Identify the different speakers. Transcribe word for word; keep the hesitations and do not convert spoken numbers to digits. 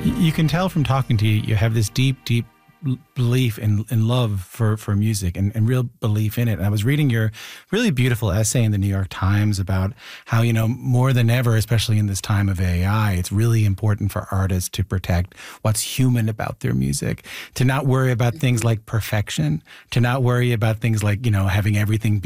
Speaker 1: You can tell from talking to you, you have this deep, deep belief and, and love for, for music and, and real belief in it. And I was reading your really beautiful essay in the New York Times about how, you know, more than ever, especially in this time of A I, it's really important for artists to protect what's human about their music, to not worry about things like perfection, to not worry about things like, you know, having everything be